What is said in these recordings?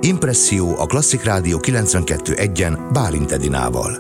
Impresszió a Klasszik Rádió 92.1-en Bálint Edinával.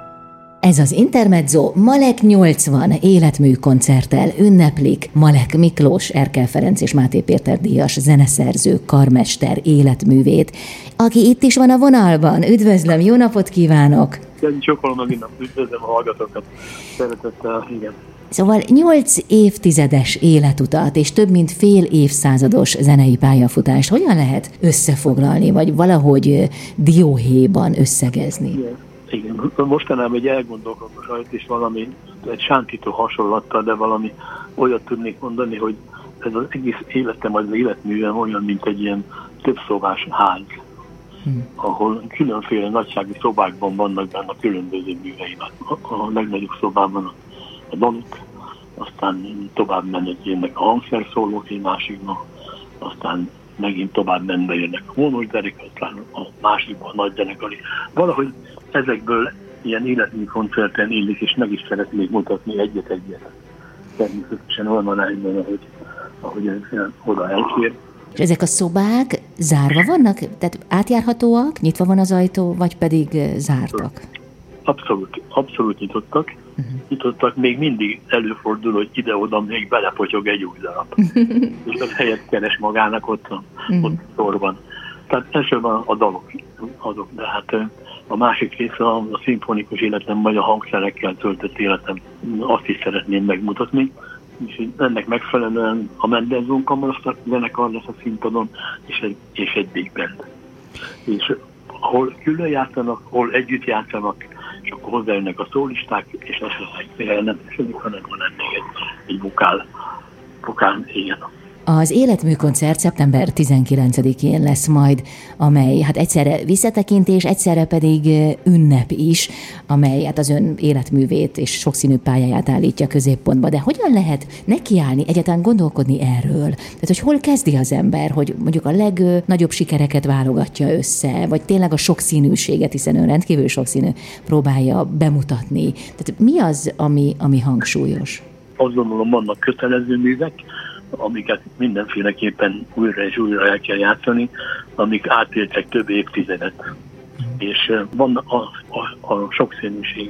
Ez az Intermezzo Malek 80 életmű koncerttel ünneplik Malek Miklós, Erkel Ferenc és Máté Péter díjas zeneszerző, karmester életművét, aki itt is van a vonalban. Üdvözlöm, jó napot kívánok! Sokolom megint, üdvözlöm a hallgatókat. Szeretettel, igen. Szóval 8 évtizedes életutat és több mint fél évszázados zenei pályafutást hogyan lehet összefoglalni, vagy valahogy dióhéjban összegezni? Igen. Mostanában egy elgondolkodom rajta, és valami egy sántító hasonlattal, de valami olyat tudnék mondani, hogy ez az egész életem, az életművem olyan, mint egy ilyen többszobás ház, ahol különféle nagysági szobákban vannak benne a különböző műveim. A legnagyobb szobában a dalok, aztán tovább mennek a hangszerszólók egy másikba, aztán megint tovább menve jönnek a vonósderek, aztán a másikban a nagy zenekari. Valahogy ezekből ilyen életmű koncerten illik, és meg is szeretnék mutatni egyet-egyet. Természetesen olyan arányban, ahogy ez oda elfér. És ezek a szobák zárva vannak? Tehát átjárhatóak, nyitva van az ajtó, vagy pedig zártak? Abszolút nyitottak. Nyitottak, még mindig előfordul, hogy ide-oda még belepotyog egy új darab. És az helyet keres magának ott sorban. Tehát elsőben a dalok azok, de hát a másik része a szimfonikus életem, vagy a hangszerekkel töltött életem. Azt is szeretném megmutatni, és ennek megfelelően a Mendelssohn Kamara zenekar lesz a színpadon, és egy big band. És hol külön játszanak, hol együtt játszanak, és akkor hozzájönnek a szólisták, és azt nem esik, hanem van ennél egy vokál, igen. Az életműkoncert szeptember 19-én lesz majd, amely hát egyszerre visszatekintés, egyszerre pedig ünnep is, amely hát az ön életművét és sokszínű pályáját állítja középpontba. De hogyan lehet nekiállni, egyáltalán gondolkodni erről? Tehát, hogy hol kezdi az ember, hogy mondjuk a legnagyobb sikereket válogatja össze, vagy tényleg a sokszínűséget, hiszen ön rendkívül sokszínű, próbálja bemutatni. Tehát mi az, ami hangsúlyos? Azt gondolom, vannak kötelező művek, amiket mindenféleképpen újra és újra el kell játszani, amik átéltek több évtizedet. És van a sokszínűség